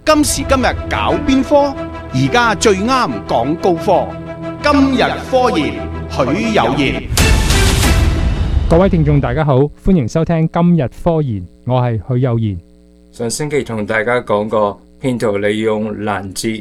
今時今日搞邊科？而家最啱講高科。今日科研，許有賢。 各位聽眾大家好，歡迎收聽今日科研，我係許有賢。 上星期同大家講過，騙徒利用攔截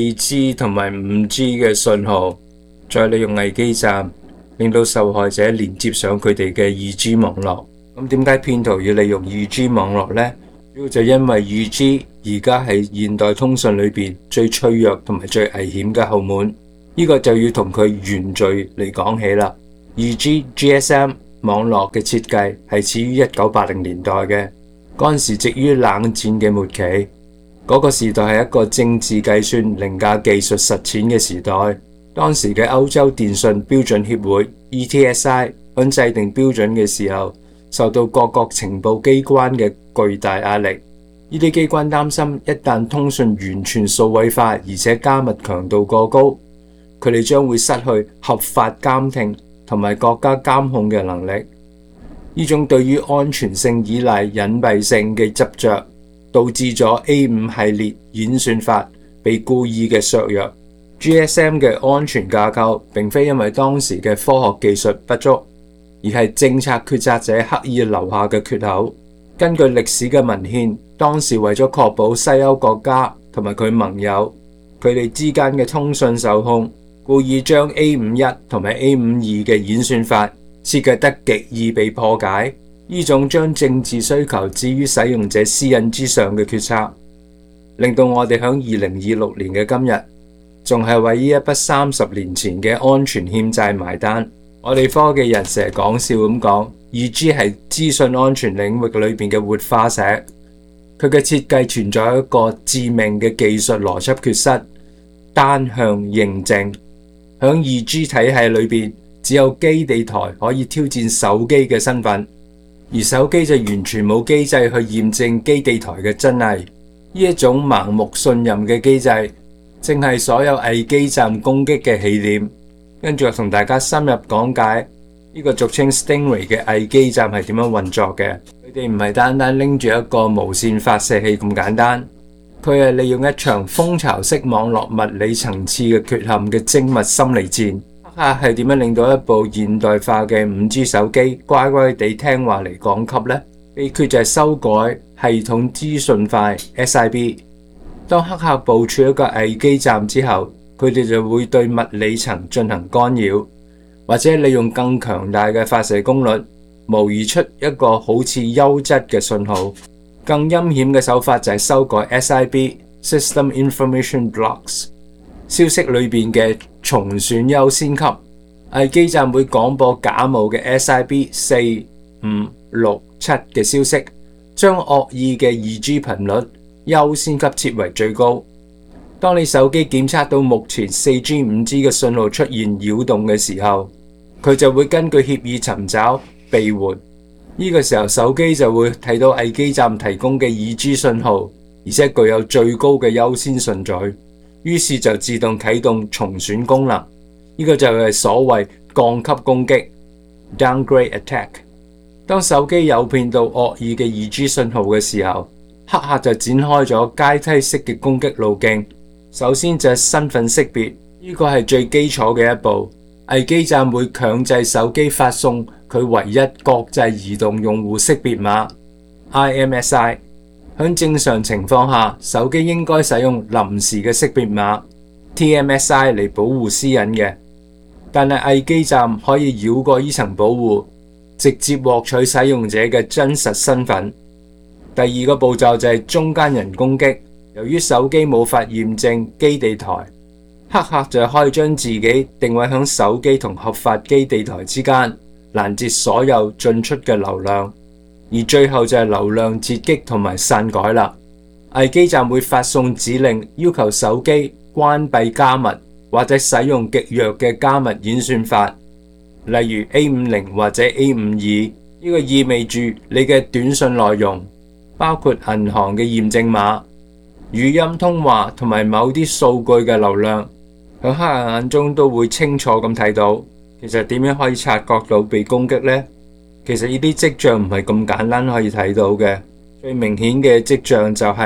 4G 同埋 5G 嘅信號，再利用危機站令到受害者連接上佢哋嘅 2G 網絡。咁點解騙徒要利用 2G 網絡呢？主要就因為 2G 而家係現代通訊裏邊最脆弱同埋最危險嘅後門。呢個就要同佢原罪嚟講起啦。2G GSM 網絡嘅設計係始於1980年代嘅，嗰陣時值於冷戰嘅末期。嗰個時代係一個政治計算凌駕技術實踐嘅時代。當時嘅歐洲電信標準協會 ETSI 響制定標準嘅時候，受到各國情報機關嘅巨大壓力。呢啲機關擔心，一旦通訊完全數位化，而且加密強度過高，佢哋將會失去合法監聽同埋國家監控嘅能力。呢種對於安全性依賴隱蔽性嘅執着，導致咗 A5 系列演算法被故意嘅削弱。GSM 嘅安全架構並非因為當時嘅科學技術不足，而係政策決策者刻意留下嘅缺口。根據歷史嘅文獻，當時為咗確保西歐國家同埋佢盟友佢哋之間嘅通訊受控，故意將 A51 同埋 A52 嘅演算法設計得極易被破解。呢種將政治需求置於使用者私隱之上嘅決策，令到我哋喺2026年嘅今日仲係為呢一筆30年前嘅安全欠債埋單。我哋科技人成日講笑咁講，2G 係資訊安全領域裏邊嘅活化石。佢嘅設計存在一個致命嘅技術邏輯缺失：單向認證。響 2G 體系裏邊，只有基地台可以挑戰手機嘅身份，而手機就完全冇機制去驗證基地台嘅真偽。呢一種盲目信任嘅機制，正係所有偽基站攻擊嘅起點。跟住我同大家深入講解呢個俗稱 Stingray 嘅偽基站係點樣運作嘅。佢哋唔係單單拎住一個無線發射器咁簡單，佢係利用一場蜂巢式網絡物理層次嘅缺陷嘅精密心理戰。黑客係點樣令到一部現代化嘅 5G 手機乖乖地聽話嚟降級呢？秘訣就係修改系統資訊塊 SIB。當黑客部署一個偽基站之後，佢哋就會對物理層進行干擾，或者利用更強大嘅發射功率，模擬出一個好似優質嘅信號。更陰險嘅手法就係修改 SIB（System Information Blocks） 消息裏邊嘅重選優先級。偽基站會廣播假冒嘅 SIB 4、5、6、7嘅消息，將惡意嘅 2G 頻率優先級設為最高。當你手機檢測到目前 4G、5G 嘅信號出現擾動嘅時候，佢就會根據協議尋找庇援。呢個時候手機就會睇到偽基站提供嘅 2G 信號，而且具有最高嘅優先順序，於是就自動啟動重選功能。呢個就係所謂降級攻擊 （downgrade attack）。當手機誘騙到惡意嘅 2G 信號嘅時候，黑客就展開咗階梯式嘅攻擊路徑。首先就係身份識別，呢個係最基礎嘅一步。偽基站會強制手機發送佢唯一國際移動用戶識別碼 IMSI。喺正常情況下，手機應該使用臨時嘅識別碼 TMSI 嚟保護私隱嘅，但係偽基站可以繞過呢層保護，直接獲取使用者嘅真實身份。第二個步驟就係中間人攻擊。由於手機無法驗證基地台，黑客就可以將自己定位響手機同合法基地台之間，攔截所有進出嘅流量。而最後就係流量截擊同埋篡改啦。偽基站會發送指令，要求手機關閉加密或者使用極弱嘅加密演算法，例如 A50 或者 A52。呢個意味住你嘅短信內容，包括銀行嘅驗證碼、語音通話同埋某啲數據嘅流量，喺黑客眼中都會清楚咁睇到。其實點樣可以察覺到被攻擊呢？其實呢啲跡象唔係咁簡單可以睇到嘅。最明顯嘅跡象就係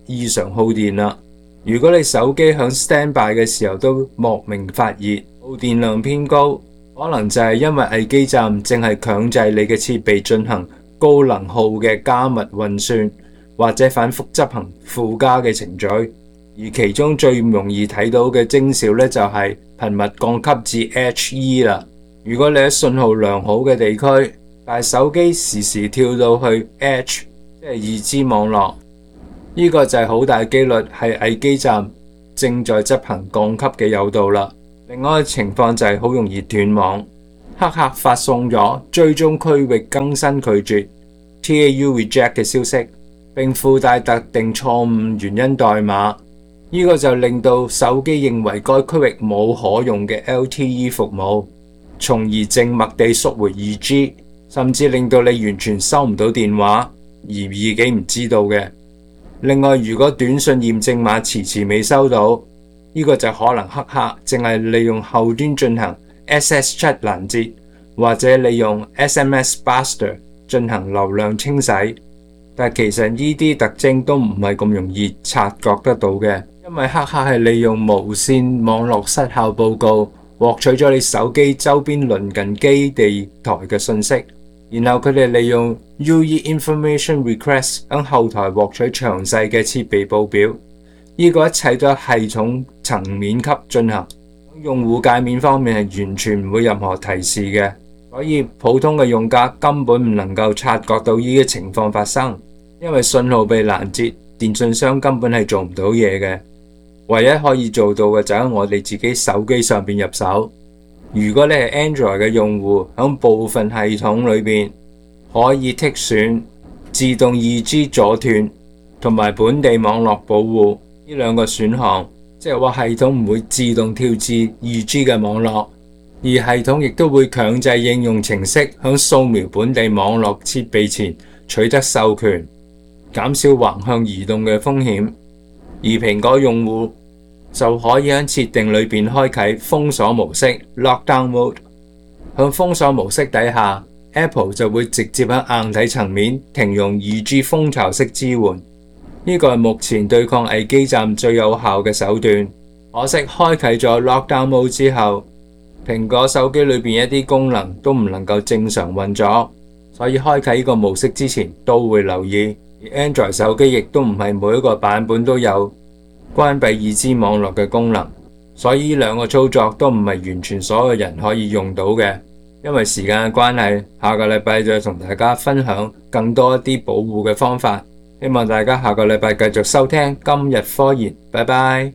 異常耗電啦。如果你手機響 standby 嘅時候都莫名發熱，耗電量偏高，可能就係因為危機站正係強制你嘅設備進行高能耗嘅加密運算，或者反覆執行附加嘅程序。而其中最唔容易睇到嘅徵兆呢，就係頻密降級至 HE 啦。如果你喺信號良好嘅地區，但係手機時時跳到去 H， 即係2G 網絡，呢個就係好大機率係危機站正在執行降級嘅誘導啦。另外一個情況就係好容易斷網，黑客發送咗追蹤區域更新拒絕 TAU reject 嘅消息，並附帶特定錯誤原因代碼，呢個就令到手機認為該區域冇可用嘅 LTE 服務，從而靜默地縮回 2G， 甚至令到你完全收唔到電話，而自己唔知道嘅。另外，如果短信驗證碼遲遲未收到，呢個就可能黑客正係利用後端進行 SSH 攔截，或者利用 SMS Buster 進行流量清洗。但其實呢啲特徵都唔係咁容易察覺得到嘅，因為黑客係利用無線網絡失效報告獲取咗你手機周邊鄰近基地台嘅信息，然後佢哋利用 UE Information Request 喺後台獲取詳細嘅設備報表。呢個一切都係系統層面級進行，用戶界面方面係完全唔會任何提示嘅，所以普通嘅用家根本唔能夠察覺到呢啲情況發生，因為信號被攔截，電信商根本係做唔到嘢嘅。唯一可以做到嘅就喺我哋自己手機上邊入手。如果你係 Android 嘅用戶，喺部分系統裏邊可以剔選自動 2G 阻斷同埋本地網絡保護呢兩個選項，即係話系統唔會自動跳至 2G 嘅網絡，而系統亦都會強制應用程式喺掃描本地網絡設備前取得授權，減少橫向移動嘅風險。而蘋果用戶就可以喺設定裏邊開啟封鎖模式 Lockdown Mode。喺封鎖模式底下， Apple 就會直接喺硬體層面停用 2G 蜂巢式支援。呢個係目前對抗危機站最有效嘅手段。可惜開啟咗 Lockdown Mode 之後，蘋果手機裏邊一啲功能都唔能夠正常運作，所以開啟呢個模式之前都會留意。而 Android 手機亦都唔係每一個版本都有關閉 2G 網絡嘅功能，所以呢兩個操作都唔係完全所有人可以用到嘅。因為時間嘅關係，下個禮拜再同大家分享更多一啲保護嘅方法。希望大家下個禮拜繼續收聽今日科研，拜拜。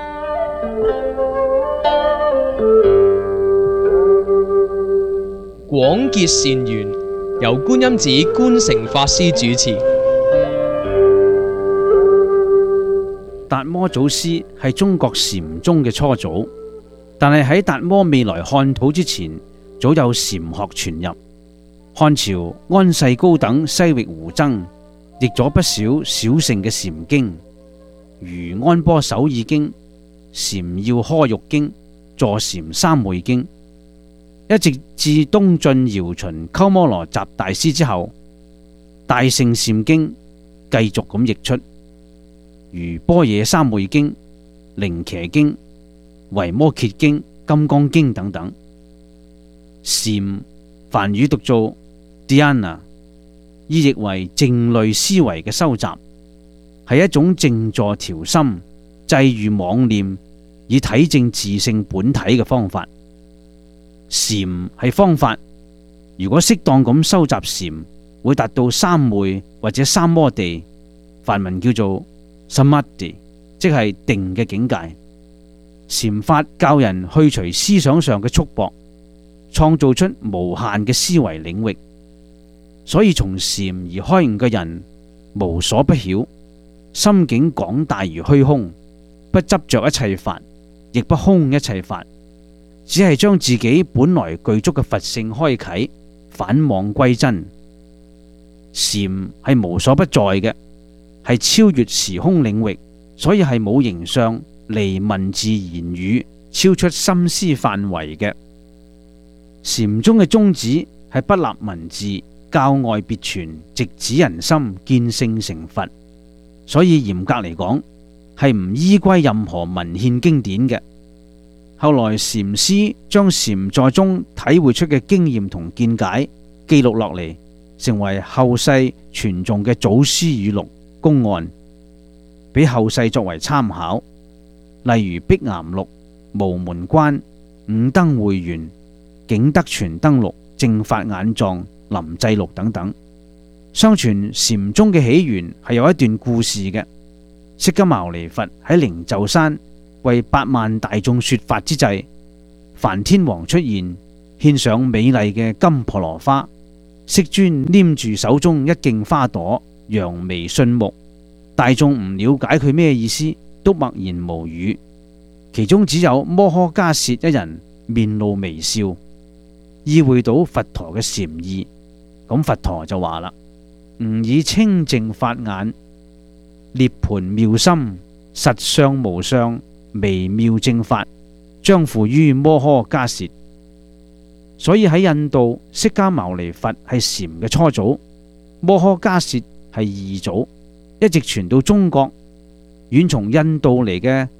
廣結善緣，由觀音寺觀誠法師主持。 達摩祖師係中國禪宗嘅初祖，但係喺達摩未來漢土之前，早有禪學傳入。漢朝安世高等西域胡僧譯咗不少小乘嘅禪經，如安波首爾經、禪要科玉經、坐禪三昧經，一直至東晉姚秦鳩摩羅什大師之後，大乘禪經繼續咁譯出，如般若三昧經、靈伽經、維摩詰經、金剛經等等。禪梵語讀做 Dhyana， 意譯為靜慮思維嘅收集，係一種靜坐調心、制御妄念以體證自性本體嘅方法。禪係方法，如果適當咁收集禪，會達到三昧或者三摩地，梵文叫做 Samadhi， 即係定嘅境界。禪法教人去除思想上嘅束縛，創造出無限嘅思維領域。所以從禪而開悟嘅人無所不曉，心境廣大如虛空，不執着一切法，亦不空一切法，只係將自己本來具足嘅佛性開啟，返妄歸真。禪係無所不在嘅，係超越時空領域，所以係冇形象，離文字言語，超出心思範圍嘅。禪宗嘅宗旨係不立文字，教外別傳，直指人心，見性成佛。 所以嚴格嚟講係唔依歸任何文獻經典嘅。後來禪師將禪在中體會出嘅經驗同見解記錄落嚟，成為後世傳頌嘅祖師語錄公案，俾後世作為參考。例如碧岩錄、無門關、五燈會元、景德傳燈錄、正法眼藏、臨濟錄等等。相傳禪宗嘅起源係有一段故事嘅。釋迦牟尼佛喺靈鷲山為8萬大眾說法之際，梵天王出現，獻上美麗嘅金婆羅花，釋尊拈住手中一莖花朵，揚眉信目。大眾唔了解佢咩意思，都默然無語。其中只有摩訶迦葉一人面露微笑，意會到佛陀嘅禪意。咁佛陀就話啦：吾以清淨法眼，涅槃妙心，實相無相，微妙正法，將付於摩訶迦葉。所以喺印度，釋迦牟尼佛係禪嘅初祖，摩訶迦葉係二祖，一直傳到中國。遠從印度嚟嘅